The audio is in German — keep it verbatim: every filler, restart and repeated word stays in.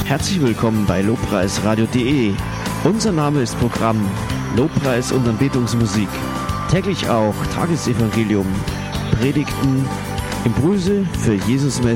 Herzlich willkommen bei lobpreisradio punkt de. Unser Name ist Programm Lobpreis und Anbetungsmusik. Täglich auch Tagesevangelium, Predigten, Impulse für Jesus